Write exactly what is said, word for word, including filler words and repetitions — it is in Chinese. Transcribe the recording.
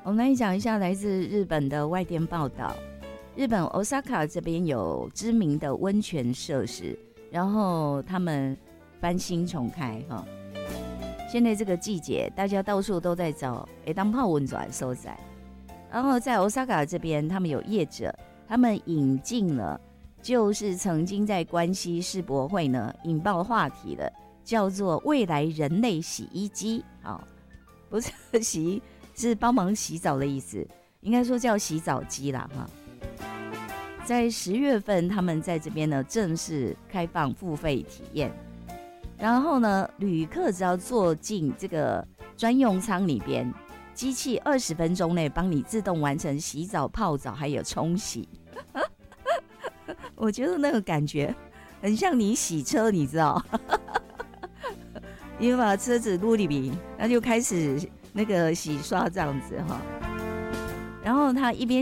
我们来讲一下来自日本的外电报道。日本 Osaka 这边有知名的温泉设施，然后他们翻新重开哈。现在这个季节，大家到处都在找诶当泡温泉所在。然后在 Osaka 这边，他们有业者，他们引进了，就是曾经在关西世博会呢引爆话题的，叫做未来人类洗衣机。哦，不是洗衣，是帮忙洗澡的意思，应该说叫洗澡机啦哈。在十月份，他们在这边呢正式开放付费体验，然后呢，旅客只要坐进这个专用舱里边，机器二十分钟内帮你自动完成洗澡、泡澡还有冲洗。我觉得那个感觉很像你洗车，你知道？你把车子撸里边，那就开始那个洗刷这样子哈。然后他一边